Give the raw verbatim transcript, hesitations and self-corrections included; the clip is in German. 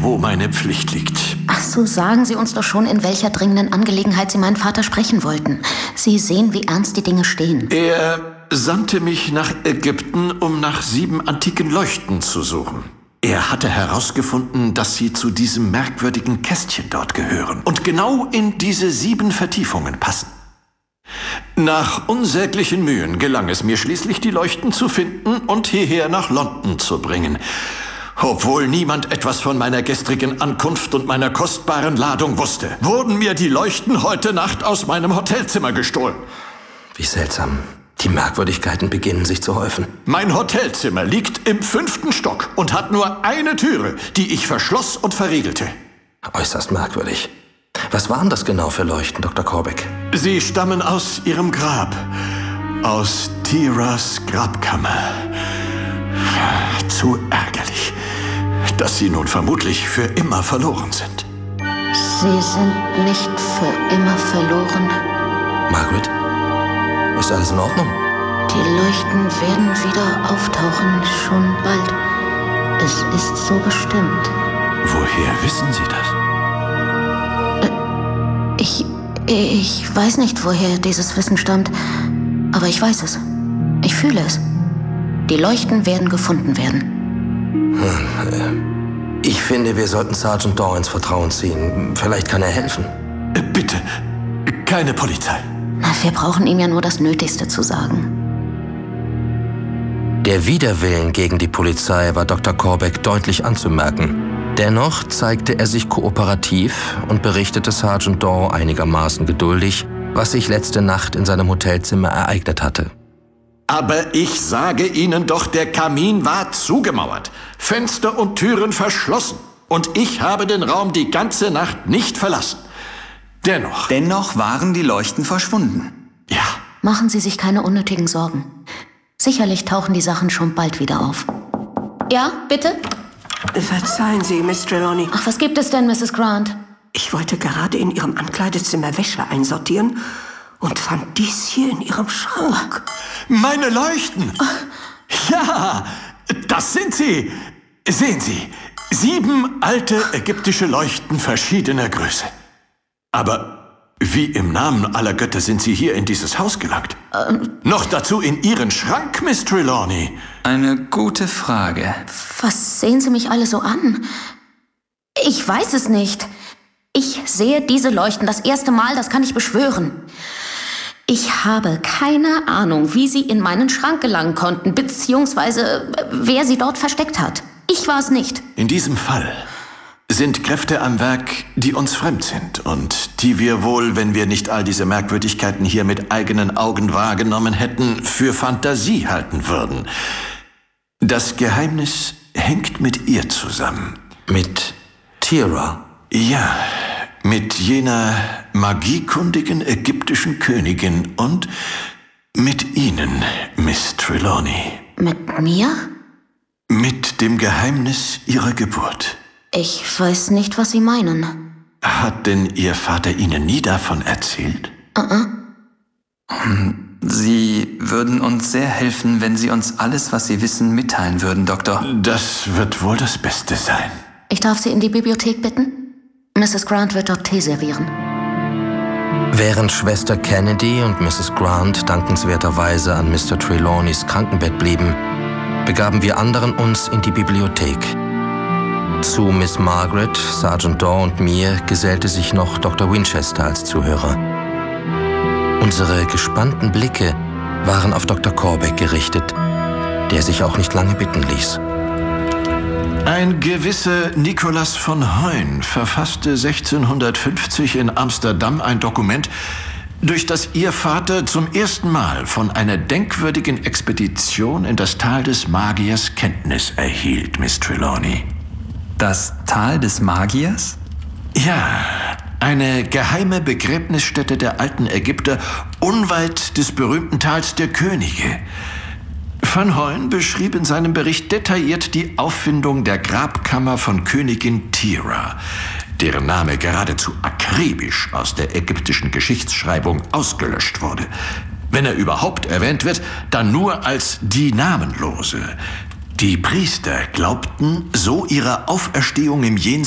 wo meine Pflicht liegt. Ach so, sagen Sie uns doch schon, in welcher dringenden Angelegenheit Sie meinen Vater sprechen wollten. Sie sehen, wie ernst die Dinge stehen. Er sandte mich nach Ägypten, um nach sieben antiken Leuchten zu suchen. Er hatte herausgefunden, dass sie zu diesem merkwürdigen Kästchen dort gehören und genau in diese sieben Vertiefungen passen. Nach unsäglichen Mühen gelang es mir schließlich, die Leuchten zu finden und hierher nach London zu bringen. Obwohl niemand etwas von meiner gestrigen Ankunft und meiner kostbaren Ladung wusste, wurden mir die Leuchten heute Nacht aus meinem Hotelzimmer gestohlen. Wie seltsam. Die Merkwürdigkeiten beginnen sich zu häufen. Mein Hotelzimmer liegt im fünften Stock und hat nur eine Türe, die ich verschloss und verriegelte. Äußerst merkwürdig. Was waren das genau für Leuchten, Doktor Corbeck? Sie stammen aus ihrem Grab, aus Tiras Grabkammer. Zu ärgerlich, dass sie nun vermutlich für immer verloren sind. Sie sind nicht für immer verloren. Margaret? Ist alles in Ordnung? Die Leuchten werden wieder auftauchen, schon bald. Es ist so bestimmt. Woher wissen Sie das? Äh, ich, ich weiß nicht, woher dieses Wissen stammt, aber ich weiß es. Ich fühle es. Die Leuchten werden gefunden werden. Hm, ich finde, wir sollten Sergeant Daw ins Vertrauen ziehen. Vielleicht kann er helfen. Bitte, keine Polizei. Na, wir brauchen ihm ja nur das Nötigste zu sagen. Der Widerwillen gegen die Polizei war Doktor Corbeck deutlich anzumerken. Dennoch zeigte er sich kooperativ und berichtete Sergeant Daw einigermaßen geduldig, was sich letzte Nacht in seinem Hotelzimmer ereignet hatte. Aber ich sage Ihnen doch, der Kamin war zugemauert, Fenster und Türen verschlossen. Und ich habe den Raum die ganze Nacht nicht verlassen. Dennoch... Dennoch waren die Leuchten verschwunden. Ja. Machen Sie sich keine unnötigen Sorgen. Sicherlich tauchen die Sachen schon bald wieder auf. Ja, bitte? Verzeihen Sie, Miss Trelawney. Ach, was gibt es denn, Misses Grant? Ich wollte gerade in Ihrem Ankleidezimmer Wäsche einsortieren und fand dies hier in Ihrem Schrank. Meine Leuchten! Ja, das sind sie. Sehen Sie, sieben alte ägyptische Leuchten verschiedener Größe. Aber wie im Namen aller Götter sind Sie hier in dieses Haus gelangt? Ähm. Noch dazu in Ihren Schrank, Miss Trelawney. Eine gute Frage. Was sehen Sie mich alle so an? Ich weiß es nicht. Ich sehe diese Leuchten das erste Mal, das kann ich beschwören. Ich habe keine Ahnung, wie sie in meinen Schrank gelangen konnten, beziehungsweise wer sie dort versteckt hat. Ich war es nicht. In diesem Fall sind Kräfte am Werk, die uns fremd sind und die wir wohl, wenn wir nicht all diese Merkwürdigkeiten hier mit eigenen Augen wahrgenommen hätten, für Fantasie halten würden. Das Geheimnis hängt mit ihr zusammen. Mit Tira? Ja, mit jener magiekundigen ägyptischen Königin und mit Ihnen, Miss Trelawney. Mit mir? Mit dem Geheimnis Ihrer Geburt. Ich weiß nicht, was Sie meinen. Hat denn Ihr Vater Ihnen nie davon erzählt? Uh-uh. Sie würden uns sehr helfen, wenn Sie uns alles, was Sie wissen, mitteilen würden, Doktor. Das wird wohl das Beste sein. Ich darf Sie in die Bibliothek bitten? Misses Grant wird dort Tee servieren. Während Schwester Kennedy und Misses Grant dankenswerterweise an Mister Trelawneys Krankenbett blieben, begaben wir anderen uns in die Bibliothek. Zu Miss Margaret, Sergeant Daw und mir gesellte sich noch Doktor Winchester als Zuhörer. Unsere gespannten Blicke waren auf Doktor Corbeck gerichtet, der sich auch nicht lange bitten ließ. Ein gewisser Nicolas von Hoyn verfasste sechzehnhundertfünfzig in Amsterdam ein Dokument, durch das Ihr Vater zum ersten Mal von einer denkwürdigen Expedition in das Tal des Magiers Kenntnis erhielt, Miss Trelawney. Das Tal des Magiers? Ja, eine geheime Begräbnisstätte der alten Ägypter, unweit des berühmten Tals der Könige. Van Hoyn beschrieb in seinem Bericht detailliert die Auffindung der Grabkammer von Königin Tira, deren Name geradezu akribisch aus der ägyptischen Geschichtsschreibung ausgelöscht wurde. Wenn er überhaupt erwähnt wird, dann nur als die Namenlose. Die Priester glaubten, so ihre Auferstehung im Jenseits